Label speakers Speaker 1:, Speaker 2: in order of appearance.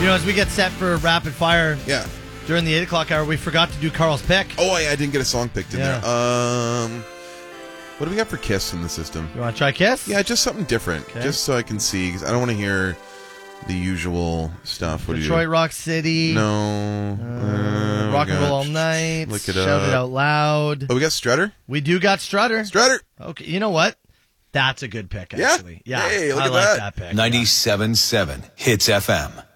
Speaker 1: You know, as we get set for rapid fire
Speaker 2: Yeah.
Speaker 1: during the 8 o'clock hour, we forgot to do Carl's pick.
Speaker 2: Oh, I didn't get a song picked in
Speaker 1: Yeah.
Speaker 2: there. What do we got for Kiss in the system?
Speaker 1: You want to try Kiss?
Speaker 2: Yeah, just something different.
Speaker 1: Okay.
Speaker 2: Just so I can see, because I don't want to hear the usual stuff. What
Speaker 1: Detroit
Speaker 2: do
Speaker 1: Rock City.
Speaker 2: you... No.
Speaker 1: Rock and Roll All Night.
Speaker 2: Look it
Speaker 1: Shout
Speaker 2: up.
Speaker 1: It Out Loud.
Speaker 2: Oh, we got Strutter?
Speaker 1: We do got Strutter.
Speaker 2: Strutter!
Speaker 1: Okay, you know what? That's a good pick, actually. Yeah,
Speaker 2: Hey, look
Speaker 1: I
Speaker 2: at
Speaker 1: like
Speaker 2: that.
Speaker 1: that pick.
Speaker 3: 97.7 Hits FM.